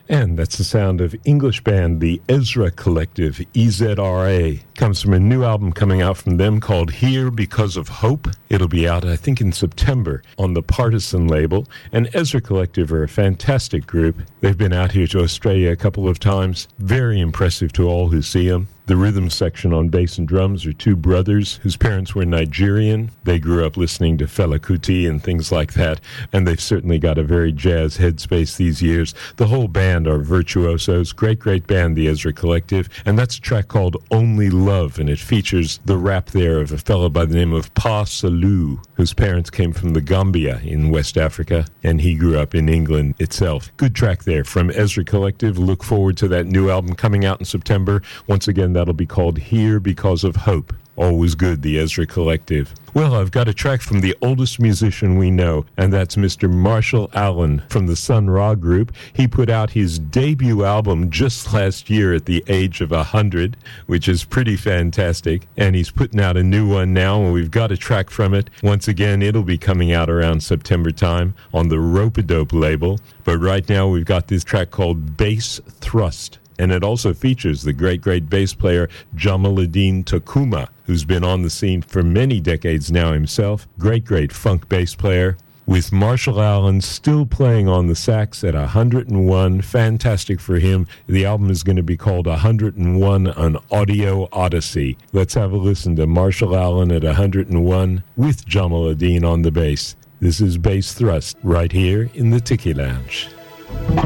And that's the sound of English band, the Ezra Collective, EZRA. Comes from a new album coming out from them called Here Because of Hope. It'll be out, I think, in September on the Partisan label. And Ezra Collective are a fantastic group. They've been out here to Australia a couple of times. Very impressive to all who see them. The rhythm section on bass and drums are two brothers whose parents were Nigerian. They grew up listening to Fela Kuti and things like that, and they've certainly got a very jazz headspace these years. The whole band are virtuosos. Great, great band, the Ezra Collective, and that's a track called Only Love, and it features the rap there of a fellow by the name of Pa Salou, whose parents came from the Gambia in West Africa, and he grew up in England itself. Good track there from Ezra Collective. Look forward to that new album coming out in September. Once again, that'll be called Here Because of Hope. Always good, the Ezra Collective. Well, I've got a track from the oldest musician we know, and that's Mr. Marshall Allen from the Sun Ra Group. He put out his debut album just last year at the age of 100, which is pretty fantastic, and he's putting out a new one now, and we've got a track from it. Once again, it'll be coming out around September time on the Rope-A-Dope label, but right now we've got this track called Bass Thrust. And it also features the great, great bass player Jamaluddin Tokuma, who's been on the scene for many decades now himself. Great, great funk bass player. With Marshall Allen still playing on the sax at 101. Fantastic for him. The album is going to be called 101, an Audio Odyssey. Let's have a listen to Marshall Allen at 101 with Jamaluddin on the bass. This is Bass Thrust right here in the Tiki Lounge.